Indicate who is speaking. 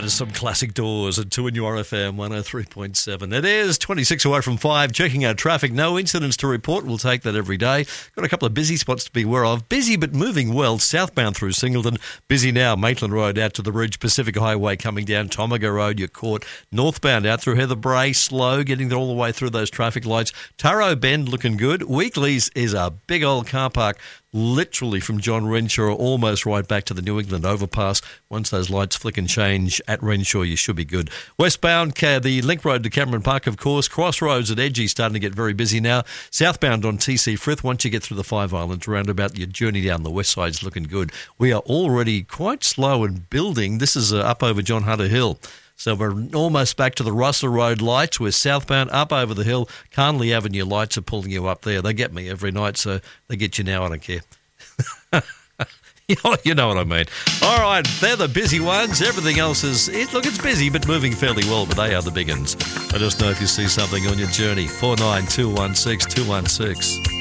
Speaker 1: That is some classic Doors at 2 in your RFM 103.7. It is 26 away from 5. Checking our traffic. No incidents to report. We'll take that every day. Got a couple of busy spots to be aware of. Busy but moving well. Southbound through Singleton. Busy now. Maitland Road out to the Ridge. Pacific Highway coming down. Tomago Road. You're caught. Northbound out through Heather Bray. Slow. Getting all the way through those traffic lights. Taro Bend looking good. Weekleys is a big old car park. Literally from John Renshaw almost right back to the New England overpass. Once those lights flick and change at Renshaw, you should be good. Westbound, the Link Road to Cameron Park, of course. Crossroads at Edgy starting to get very busy now. Southbound on TC Frith, once you get through the Five Islands, roundabout, your journey down the west side's looking good. We are already quite slow in building. This is up over John Hunter Hill. So we're almost back to the Russell Road lights. We're southbound, up over the hill. Carnley Avenue lights are pulling you up there. They get me every night, so they get you now. I don't care. You know what I mean. All right, they're the busy ones. Everything else is, it's busy, but moving fairly well, but they are the big ones. Let us know if you see something on your journey. 49216 216.